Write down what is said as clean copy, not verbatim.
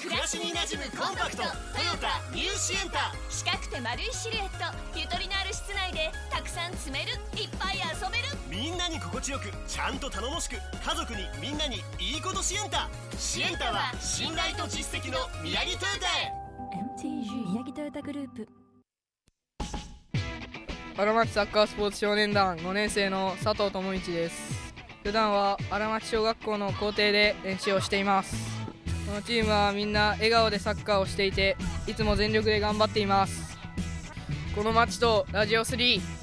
暮らしに馴染むコンパクトトヨタニューシエンタ。 四角くて丸いシルエット、ゆとりのある室内でたくさん積める、いっぱい遊べる。 みんなに心地よく、ちゃんと頼もしく、家族にみんなにいいことシエンタ。シエンタは信頼と実績の宮城トヨタへ。 MTG 宮城トヨタグループ。 荒町サッカースポーツ少年団5年生の佐藤智一です。普段は荒町小学校の校庭で練習をしています。このチームはみんな笑顔でサッカーをしていて、いつも全力で頑張っています。この町とラジオ3